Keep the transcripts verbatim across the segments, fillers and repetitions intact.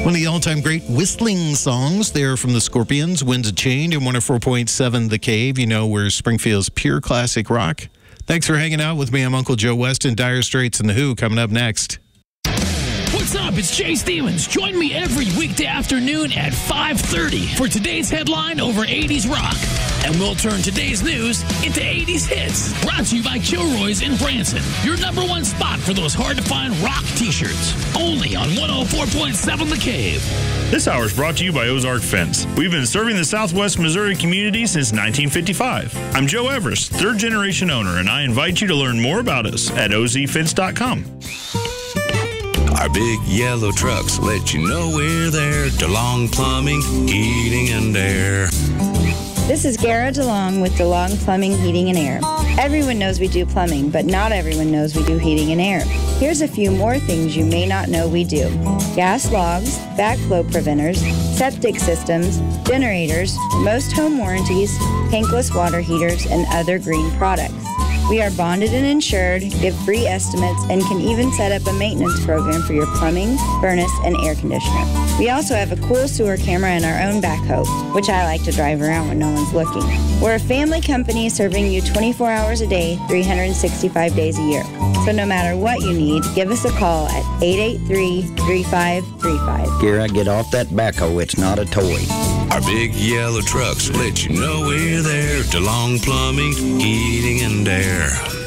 One of the all-time great whistling songs there from the Scorpions, Winds of Change, and one oh four point seven The Cave. You know, we're Springfield's pure classic rock. Thanks for hanging out with me. I'm Uncle Joe West and Dire Straits and The Who coming up next. What's up? It's Jay Stevens. Join me every weekday afternoon at five thirty for today's headline over eighties rock. And we'll turn today's news into eighties hits. Brought to you by Kilroy's in Branson. Your number one spot for those hard-to-find rock t-shirts. Only on one oh four point seven The Cave. This hour is brought to you by Ozark Fence. We've been serving the Southwest Missouri community since nineteen fifty-five. I'm Joe Everest, third-generation owner, and I invite you to learn more about us at o z fence dot com. Our big yellow trucks let you know we're there. DeLong Plumbing, Heating and Air. This is Gara DeLong with DeLong Plumbing, Heating and Air. Everyone knows we do plumbing, but not everyone knows we do heating and air. Here's a few more things you may not know we do. Gas logs, backflow preventers, septic systems, generators, most home warranties, tankless water heaters, and other green products. We are bonded and insured, give free estimates, and can even set up a maintenance program for your plumbing, furnace, and air conditioner. We also have a cool sewer camera and our own backhoe, which I like to drive around when no one's looking. We're a family company serving you twenty-four hours a day, three hundred sixty-five days a year. So no matter what you need, give us a call at eight eight three, three five three five. Gara, get off that backhoe. It's not a toy. Our big yellow trucks let you know we're there. DeLong Plumbing, Heating and Air.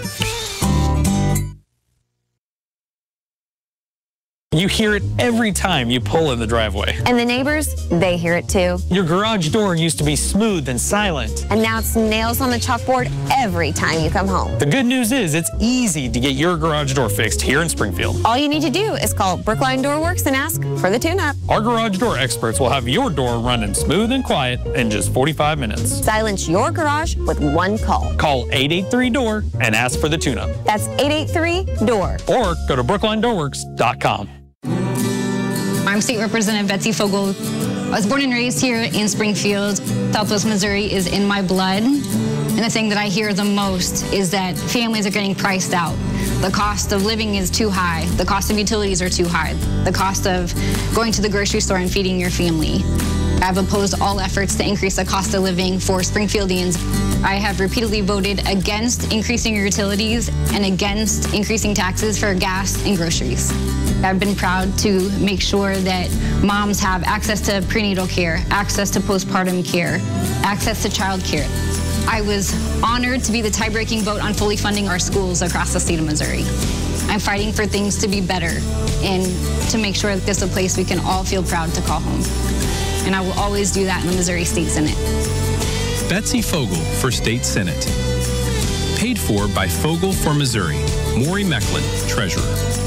You hear it every time you pull in the driveway. And the neighbors, they hear it too. Your garage door used to be smooth and silent. And now it's nails on the chalkboard every time you come home. The good news is it's easy to get your garage door fixed here in Springfield. All you need to do is call Brookline Door Works and ask for the tune-up. Our garage door experts will have your door running smooth and quiet in just forty-five minutes. Silence your garage with one call. Call eight eight three D O O R and ask for the tune-up. That's eight eight three D O O R. Or go to brookline door works dot com. I'm State Representative Betsy Fogel. I was born and raised here in Springfield. Southwest Missouri is in my blood. And the thing that I hear the most is that families are getting priced out. The cost of living is too high. The cost of utilities are too high. The cost of going to the grocery store and feeding your family. I've opposed all efforts to increase the cost of living for Springfieldians. I have repeatedly voted against increasing utilities and against increasing taxes for gas and groceries. I've been proud to make sure that moms have access to prenatal care, access to postpartum care, access to child care. I was honored to be the tie-breaking vote on fully funding our schools across the state of Missouri. I'm fighting for things to be better and to make sure that this is a place we can all feel proud to call home. And I will always do that in the Missouri State Senate. Betsy Fogel for State Senate. Paid for by Fogel for Missouri. Maury Mecklin, Treasurer.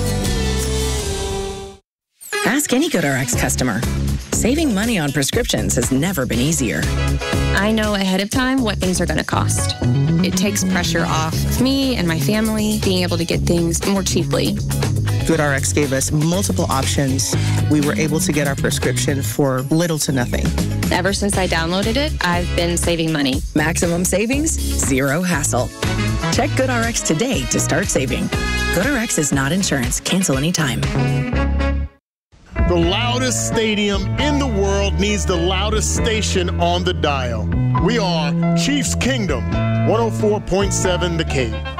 Ask any GoodRx customer. Saving money on prescriptions has never been easier. I know ahead of time what things are going to cost. It takes pressure off of me and my family being able to get things more cheaply. GoodRx gave us multiple options. We were able to get our prescription for little to nothing. Ever since I downloaded it, I've been saving money. Maximum savings, zero hassle. Check GoodRx today to start saving. GoodRx is not insurance. Cancel anytime. The loudest stadium in the world needs the loudest station on the dial. We are Chiefs Kingdom, one oh four point seven The Cave.